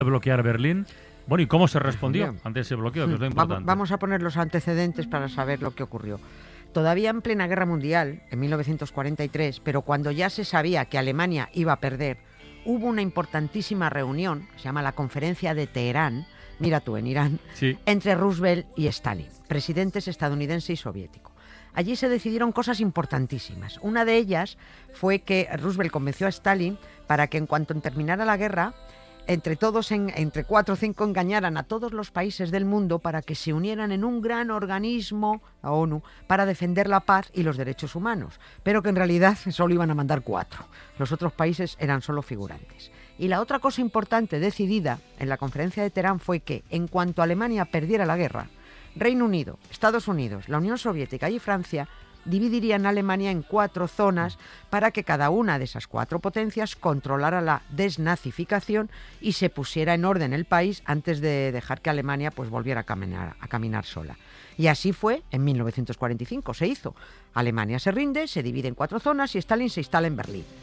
bloquear Berlín. Bueno, ¿y cómo se respondió Respondió. ante ese bloqueo? Que es lo importante. Vamos a poner los antecedentes para saber lo que ocurrió. Todavía en plena Guerra Mundial, en 1943, pero cuando ya se sabía que Alemania iba a perder, hubo una importantísima reunión, se llama la Conferencia de Teherán, mira tú, en Irán, Sí. entre Roosevelt y Stalin, presidentes estadounidense y soviético. Allí se decidieron cosas importantísimas. Una de ellas fue que Roosevelt convenció a Stalin para que en cuanto terminara la guerra, entre todos, entre 4 o 5, engañaran a todos los países del mundo para que se unieran en un gran organismo, la ONU, para defender la paz y los derechos humanos, pero que en realidad solo iban a mandar 4. Los otros países eran solo figurantes. Y la otra cosa importante decidida en la conferencia de Teherán fue que, en cuanto Alemania perdiera la guerra, Reino Unido, Estados Unidos, la Unión Soviética y Francia dividirían a Alemania en 4 zonas para que cada una de esas 4 potencias controlara la desnazificación y se pusiera en orden el país antes de dejar que Alemania pues volviera a caminar sola. Y así fue en 1945, se hizo. Alemania se rinde, se divide en 4 zonas y Stalin se instala en Berlín.